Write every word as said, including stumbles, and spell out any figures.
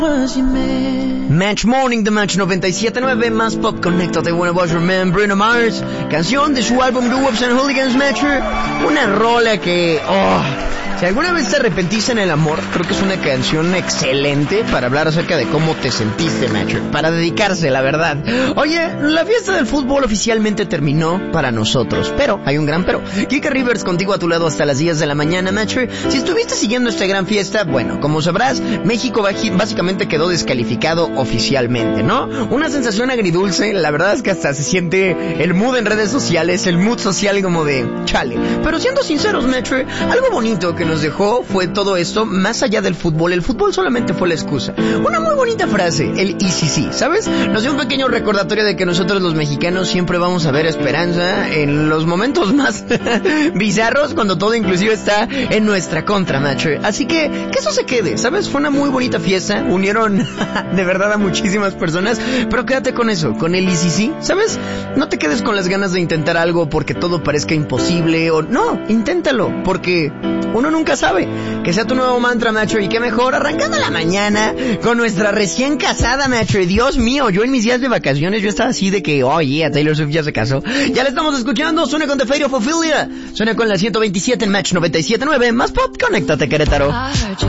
Match Morning de Match noventa y siete punto nueve, más pop, conéctate, Wanna Watch Remember, Bruno Mars, canción de su álbum Doo-Wops and Hooligans Matcher, una rola que, oh, si alguna vez te arrepentiste en el amor, creo que es una canción excelente para hablar acerca de cómo te sentiste, Matcher, para dedicarse, la verdad. Oye, la fiesta del fútbol oficialmente terminó para nosotros, pero, hay un gran pero. Kika Rivers contigo a tu lado hasta las diez de la mañana, Matcher. Si estuviste siguiendo esta gran fiesta, bueno, como sabrás, México básicamente quedó descalificado oficialmente, ¿no? Una sensación agridulce, la verdad es que hasta se siente el mood en redes sociales, el mood social como de chale. Pero siendo sinceros, Matcher, algo bonito que nos dejó fue todo esto, más allá del fútbol. El fútbol solamente fue la excusa. Una muy bonita frase, el I C C, ¿sabes? Nos dio un pequeño recordatorio de que nosotros los mexicanos siempre vamos a ver esperanza en los momentos más bizarros, cuando todo inclusive está en nuestra contra, Matcher. Así que, que eso se quede, ¿sabes? Fue una muy bonita fiesta, unieron de verdad a muchísimas personas, pero quédate con eso, con el I C C, ¿sabes? No te quedes con las ganas de intentar algo porque todo parezca imposible, o no, inténtalo, porque uno nunca sabe. Que sea tu nuevo mantra, Matcher, y qué mejor arrancando la mañana con nuestra recién casada, Matcher. Dios mío, yo en mis días de vacaciones yo estaba así de que, oh yeah, Taylor Swift ya se casó. Ya la estamos escuchando, suena con The Fate of Ophelia, suena con la ciento veintisiete en Match noventa y siete punto nueve, más pop, conéctate, Querétaro.